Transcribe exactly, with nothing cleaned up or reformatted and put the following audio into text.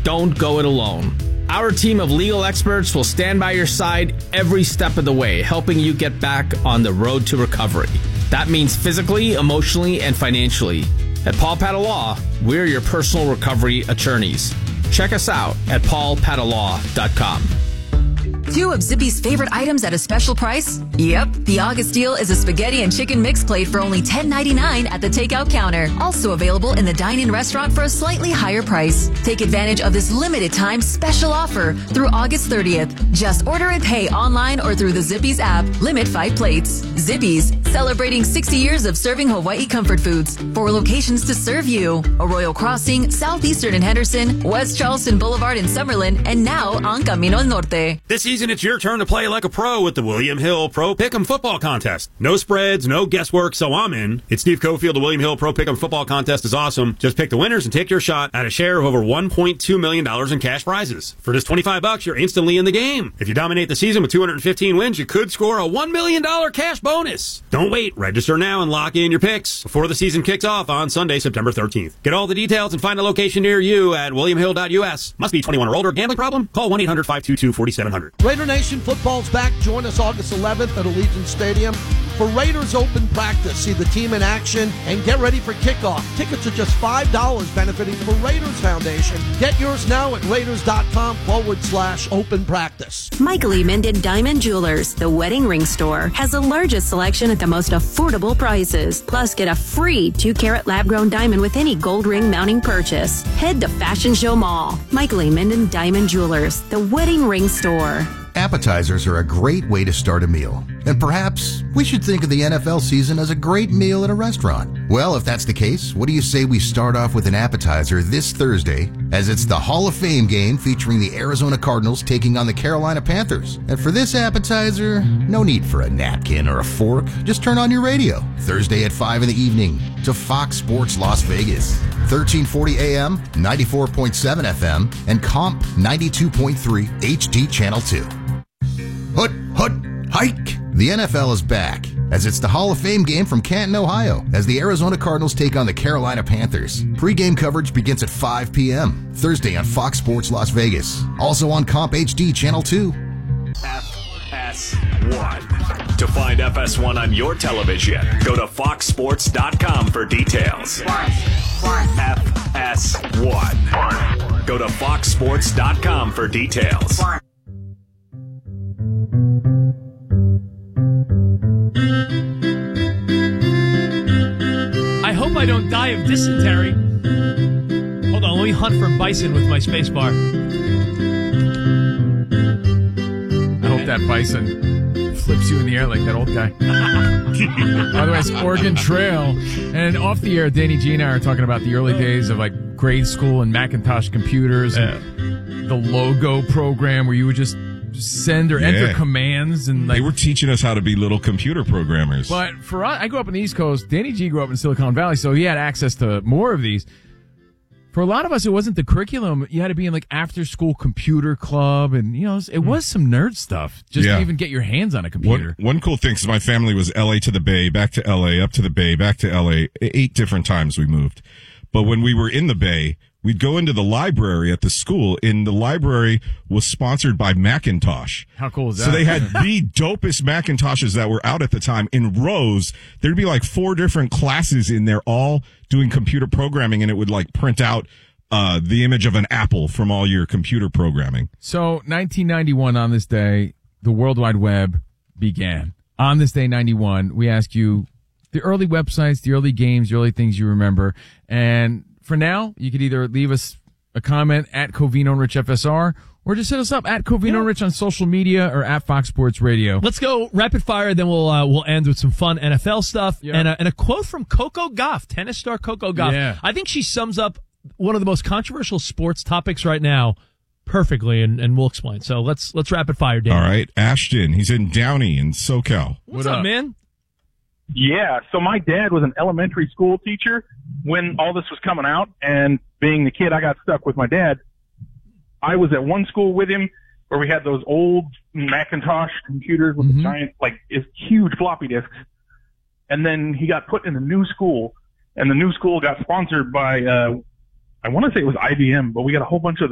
don't go it alone. Our team of legal experts will stand by your side every step of the way, helping you get back on the road to recovery. That means physically, emotionally, and financially. At Paul Patta Law, we're your personal recovery attorneys. Check us out at paul patta law dot com. Two of Zippy's favorite items at a special price? Yep, the August deal is a spaghetti and chicken mix plate for only ten ninety-nine at the takeout counter. Also available in the dine-in restaurant for a slightly higher price. Take advantage of this limited time special offer through August thirtieth. Just order and pay online or through the Zippy's app. Limit five plates. Zippy's, celebrating sixty years of serving Hawaii comfort foods. Four locations to serve you. Arroyo Crossing, Southeastern in Henderson, West Charleston Boulevard in Summerlin, and now on Camino al Norte. This season, it's your turn to play like a pro with the William Hill Pro Pick'em Football Contest. No spreads, no guesswork, so I'm in. It's Steve Cofield. The William Hill Pro Pick'em Football Contest is awesome. Just pick the winners and take your shot at a share of over one point two million dollars in cash prizes. For just twenty-five bucks, you're instantly in the game. If you dominate the season with two hundred fifteen wins, you could score a one million dollars cash bonus. Don't wait. Register now and lock in your picks before the season kicks off on Sunday, September thirteenth. Get all the details and find a location near you at william hill dot u s. Must be twenty-one or older. Gambling problem? Call one eight hundred five two two four seven zero zero. Raider Nation football's back. Join us August eleventh at Allegiant Stadium for Raiders Open Practice. See the team in action and get ready for kickoff. Tickets are just five dollars, benefiting the Raiders Foundation. Get yours now at raiders.com forward slash open practice. Michael E. Minden Diamond Jewelers, the wedding ring store, has the largest selection at the most affordable prices. Plus, get a free two-carat lab-grown diamond with any gold ring mounting purchase. Head to Fashion Show Mall. Michael E. Minden Diamond Jewelers, the wedding ring store. Appetizers are a great way to start a meal. And perhaps we should think of the N F L season as a great meal at a restaurant. Well, if that's the case, what do you say we start off with an appetizer this Thursday, as it's the Hall of Fame game featuring the Arizona Cardinals taking on the Carolina Panthers. And for this appetizer, no need for a napkin or a fork. Just turn on your radio Thursday at five in the evening to Fox Sports Las Vegas, thirteen forty A M, ninety-four point seven F M, and Comp ninety-two point three H D Channel two. Hut, hut, hike! The N F L is back, as it's the Hall of Fame game from Canton, Ohio, as the Arizona Cardinals take on the Carolina Panthers. Pre-game coverage begins at five p.m. Thursday on Fox Sports Las Vegas. Also on Comp H D Channel two. F S one. To find F S one on your television, go to fox sports dot com for details. F S one. Go to fox sports dot com for details. I hope I don't die of dysentery. Hold on, let me hunt for bison with my space bar. I hope that bison flips you in the air like that old guy. By the way, it's Oregon Trail. And off the air, Danny G and I are talking about the early days of like grade school and Macintosh computers and yeah. the logo program where you would just send or yeah. enter commands. And like, they were teaching us how to be little computer programmers. But for us, I grew up in the East Coast. Danny G grew up in Silicon Valley, so he had access to more of these. For a lot of us, it wasn't the curriculum. You had to be in like after school computer club, and you know, it was some nerd stuff just yeah. to even get your hands on a computer. One, one cool thing is my family was L A to the Bay, back to L A, up to the Bay, back to L A. Eight different times we moved. But when we were in the Bay, we'd go into the library at the school, and the library was sponsored by Macintosh. How cool is that? So they had the dopest Macintoshes that were out at the time in rows. There'd be like four different classes in there, all doing computer programming, and it would like print out uh the image of an apple from all your computer programming. So nineteen ninety-one, on this day, the World Wide Web began. On this day, ninety-one, we ask you the early websites, the early games, the early things you remember, and for now, you could either leave us a comment at Covino and Rich F S R, or just hit us up at Covino and Rich on social media or at Fox Sports Radio. Let's go rapid fire, then we'll uh, we'll end with some fun N F L stuff yeah. and, a, and a quote from Coco Gauff, tennis star Coco Gauff. Yeah. I think she sums up one of the most controversial sports topics right now perfectly, and, and we'll explain. So let's let's rapid fire, Dan. All right, Ashton, he's in Downey in SoCal. What's what up, up, man? Yeah, so my dad was an elementary school teacher when all this was coming out, and being the kid I got stuck with my dad, I was at one school with him where we had those old Macintosh computers with mm-hmm. the giant, like, huge floppy disks, and then he got put in a new school, and the new school got sponsored by, uh, I want to say it was I B M, but we got a whole bunch of